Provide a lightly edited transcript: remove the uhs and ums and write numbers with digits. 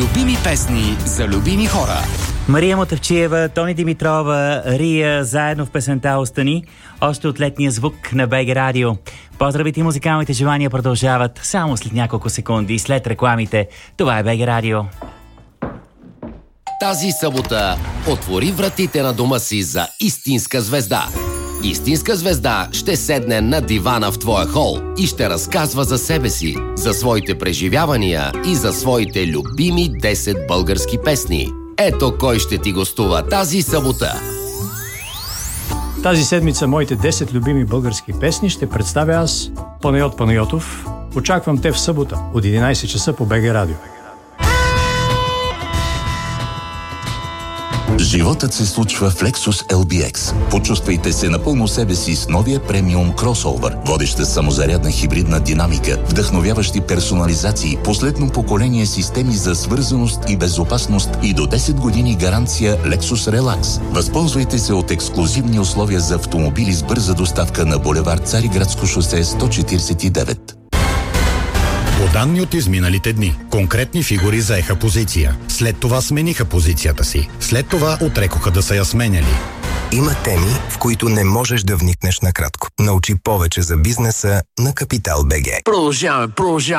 Любими песни за любими хора. Мария Мотавчиева, Тони Димитрова, Рия, заедно в песента "Остани", още от летния звук на БГ Радио. Поздравите и музикалните желания продължават само след няколко секунди, след рекламите. Това е БГ Радио. Тази събота отвори вратите на дома си за истинска звезда. Истинска звезда ще седне на дивана в твоя хол и ще разказва за себе си, за своите преживявания и за своите любими 10 български песни. Ето кой ще ти гостува тази събота. Тази седмица моите 10 любими български песни ще представя аз, Панайот Панайотов. Очаквам те в събота от 11 часа по БГ Радио. Животът се случва в Lexus LBX. Почувствайте се напълно себе си с новия премиум кросовър. Водеща самозарядна хибридна динамика, вдъхновяващи персонализации, последно поколение системи за свързаност и безопасност и до 10 години гаранция Lexus Relax. Възползвайте се от ексклузивни условия за автомобили с бърза доставка на булевард Цариградско шосе 149. По данни от изминалите дни, конкретни фигури заеха позиция. След това смениха позицията си. След това отрекоха да са я сменяли. Има теми, в които не можеш да вникнеш накратко. Научи повече за бизнеса на Капитал БГ. Продължаваме.